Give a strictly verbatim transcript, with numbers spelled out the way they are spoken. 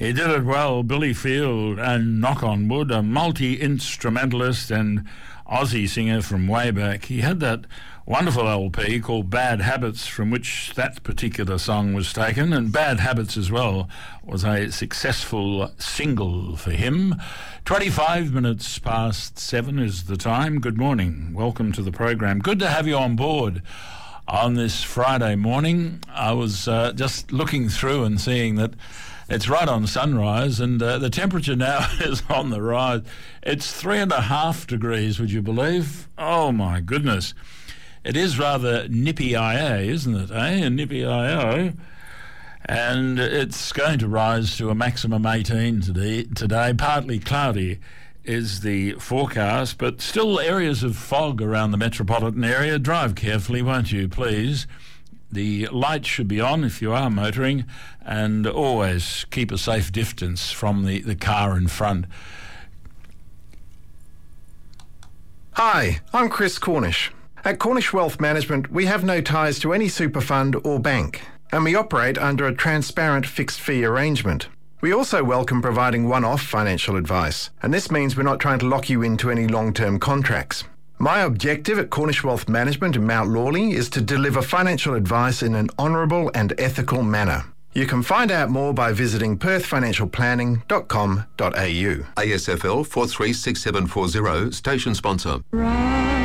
He did it well, Billy Field, and Knock on Wood, a multi-instrumentalist and Aussie singer from way back. He had that wonderful L P called Bad Habits, from which that particular song was taken, and Bad Habits as well was a successful single for him. twenty-five minutes past seven is the time. Good morning. Welcome to the program. Good to have you on board on this Friday morning. I was uh, just looking through and seeing that it's right on sunrise, and uh, the temperature now is on the rise. It's three and a half degrees, would you believe? Oh, my goodness. It is rather nippy-I A, isn't it, eh? A nippy-I O. And it's going to rise to a maximum eighteen today. Today, partly cloudy is the forecast, but still areas of fog around the metropolitan area. Drive carefully, won't you, please? The lights should be on if you are motoring, and always keep a safe distance from the, the car in front. Hi, I'm Chris Cornish. At Cornish Wealth Management, we have no ties to any super fund or bank, and we operate under a transparent fixed fee arrangement. We also welcome providing one-off financial advice, and this means we're not trying to lock you into any long-term contracts. My objective at Cornish Wealth Management in Mount Lawley is to deliver financial advice in an honourable and ethical manner. You can find out more by visiting perth financial planning dot com dot a u. A S F L four three six seven four zero, station sponsor.